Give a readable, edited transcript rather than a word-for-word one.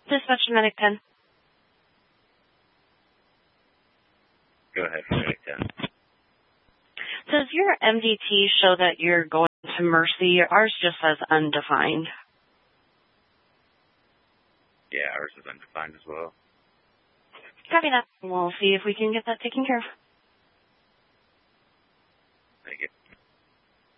Dispatch Medic 10. Go ahead, Medic 10. Does your MDT show that you're going to Mercy? Ours just says undefined. Yeah, ours is undefined as well. Copy that. We'll see if we can get that taken care of.